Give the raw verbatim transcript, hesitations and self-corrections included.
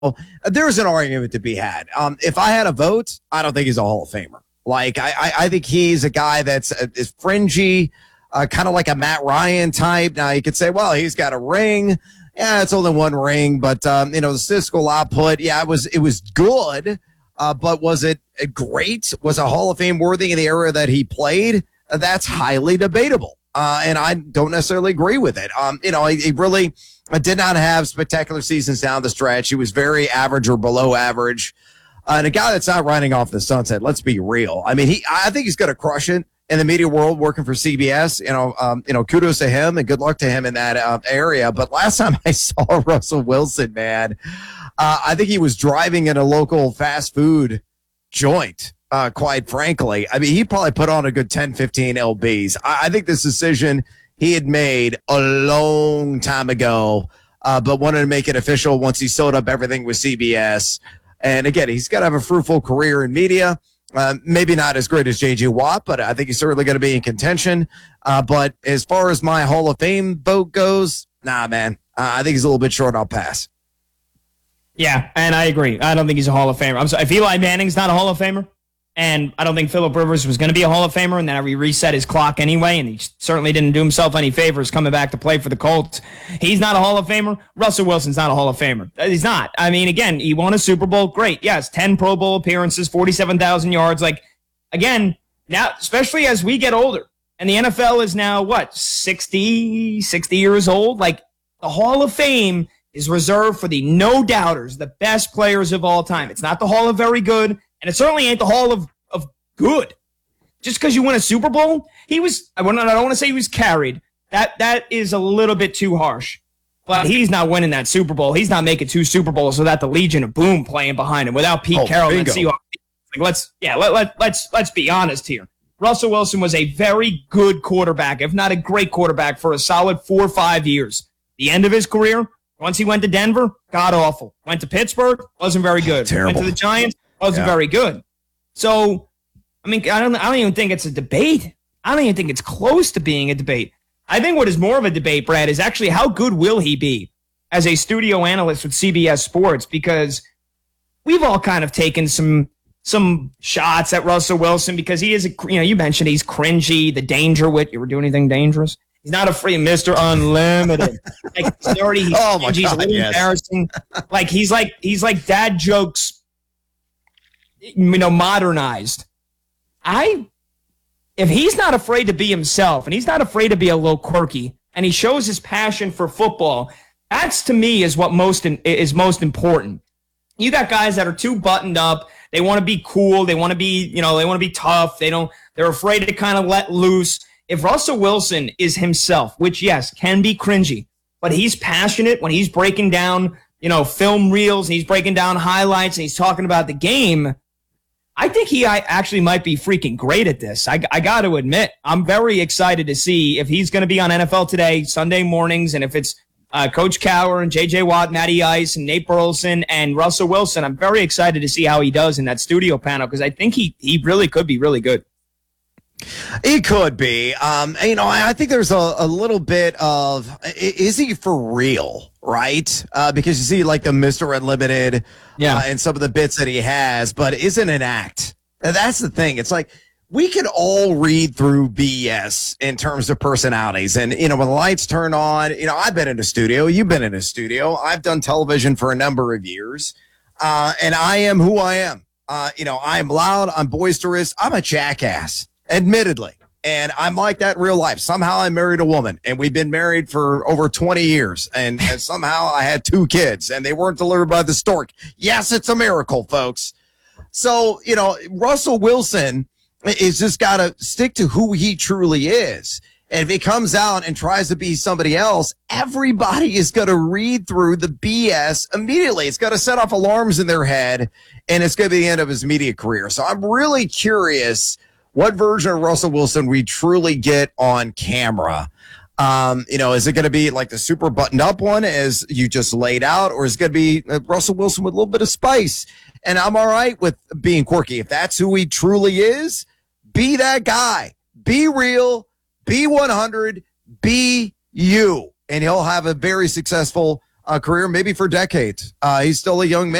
there's an argument to be had. Um, if I had a vote, I don't think he's a Hall of Famer. Like, I, I, I think he's a guy that's uh, is fringy, uh, kind of like a Matt Ryan type. Now, you could say, well, he's got a ring. Yeah, it's only one ring, but, um, you know, the statistical output, yeah, it was, it was good, uh, but was it great? Was a Hall of Fame worthy in the era that he played? Uh, that's highly debatable. Uh, and I don't necessarily agree with it. Um, you know, he, he really uh, did not have spectacular seasons down the stretch. He was very average or below average. Uh, and a guy that's not riding off the sunset, let's be real. I mean, he, I think he's going to crush it in the media world working for C B S. You know, um, you know, kudos to him and good luck to him in that uh, area. But last time I saw Russell Wilson, man, uh, I think he was driving in a local fast food joint. Uh, quite frankly, I mean, he probably put on a good ten, fifteen L Bs. I, I think this decision he had made a long time ago, uh, but wanted to make it official once he sold up everything with C B S. And again, he's got to have a fruitful career in media. Uh, maybe not as great as J J Watt, but I think he's certainly going to be in contention. Uh, but as far as my Hall of Fame vote goes, nah, man, uh, I think he's a little bit short. I'll pass. Yeah, and I agree. I don't think he's a Hall of Famer. I'm sorry, if Eli Manning's not a Hall of Famer, and I don't think Phillip Rivers was going to be a Hall of Famer, and then he reset his clock anyway, and he certainly didn't do himself any favors coming back to play for the Colts. He's not a Hall of Famer. Russell Wilson's not a Hall of Famer. He's not. I mean, again, he won a Super Bowl. Great. Yes, ten Pro Bowl appearances, forty-seven thousand yards. Like, again, now, especially as we get older, and the N F L is now, what, sixty, sixty years old? Like, the Hall of Fame is reserved for the no-doubters, the best players of all time. It's not the Hall of Very Good. And it certainly ain't the Hall of, of Good. Just because you win a Super Bowl, he was, I don't want to say he was carried. That That is a little bit too harsh. But he's not winning that Super Bowl. He's not making two Super Bowls without the Legion of Boom playing behind him, without Pete oh, Carroll bingo. and Seahawks. Like, let's, yeah, let, let, let's, let's be honest here. Russell Wilson was a very good quarterback, if not a great quarterback, for a solid four or five years. The end of his career, once he went to Denver, god awful. Went to Pittsburgh, wasn't very good. Terrible. Went to the Giants, wasn't yeah. very good. So, I mean, I don't, I don't even think it's a debate. I don't even think it's close to being a debate. I think what is more of a debate, Brad, is actually how good will he be as a studio analyst with C B S Sports? Because we've all kind of taken some some shots at Russell Wilson because he is, a, you know, you mentioned he's cringy, the danger wit. You ever do anything dangerous? He's not a free Mister Unlimited. Like, he's already, he's, oh my he's God, a little yes. embarrassing. Like, he's like, he's like dad jokes, you know, modernized. I, if he's not afraid to be himself and he's not afraid to be a little quirky and he shows his passion for football, that's to me is what most in, is most important. You got guys that are too buttoned up. They want to be cool. They want to be, you know, they want to be tough. They don't, they're afraid to kind of let loose. If Russell Wilson is himself, which yes, can be cringy, but he's passionate when he's breaking down, you know, film reels, and he's breaking down highlights, and he's talking about the game, I think he actually might be freaking great at this. I, I got to admit, I'm very excited to see if he's going to be on N F L Today Sunday mornings, and if it's uh, Coach Cowher and J J Watt, Matty Ice, and Nate Burleson, and Russell Wilson. I'm very excited to see how he does in that studio panel because I think he he really could be really good. He could be. Um, you know, I, I think there's a, a little bit of, is he for real, right? Uh, because you see, like, the Mister Unlimited yeah. uh, and some of the bits that he has, but isn't an act. And that's the thing. It's like, we can all read through B S in terms of personalities. And, you know, when the lights turn on, you know, I've been in a studio. You've been in a studio. I've done television for a number of years. Uh, and I am who I am. Uh, you know, I'm loud. I'm boisterous. I'm a jackass. Admittedly, and I'm like that in real life. Somehow I married a woman, and we've been married for over twenty years, and, and somehow I had two kids, and they weren't delivered by the stork. Yes, it's a miracle, folks. So, you know, Russell Wilson is just got to stick to who he truly is. And if he comes out and tries to be somebody else, everybody is going to read through the B S immediately. It's going to set off alarms in their head, and it's going to be the end of his media career. So I'm really curious what version of Russell Wilson we truly get on camera. Um, you know, is it going to be like the super buttoned up one as you just laid out, or is it going to be uh, Russell Wilson with a little bit of spice? And I'm all right with being quirky. If that's who he truly is, be that guy. Be real. Be one hundred. Be you. And he'll have a very successful uh, career, maybe for decades. Uh, he's still a young man.